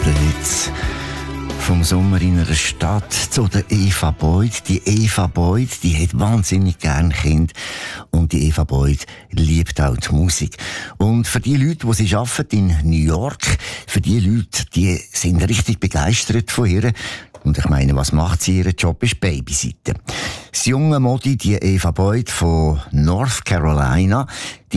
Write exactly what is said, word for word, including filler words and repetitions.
jetzt vom Sommer in einer Stadt zu der Eva Boyd. Die Eva Boyd, die hat wahnsinnig gern Kinder und die Eva Boyd liebt auch die Musik. Und für die Leute, die sie arbeitet in New York, für die Leute, die sind richtig begeistert von ihr. Und ich meine, was macht sie? Ihr Job ist Babysitten. Das junge Modi, die Eva Boyd von North Carolina,